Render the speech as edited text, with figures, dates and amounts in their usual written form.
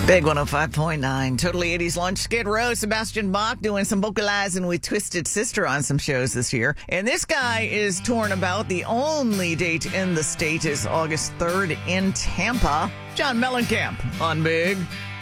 Big 105.9, Totally 80s Lunch. Skid Row, Sebastian Bach doing some vocalizing with Twisted Sister on some shows this year. And this guy is torn about. The only date in the state is August 3rd in Tampa. John Mellencamp on Big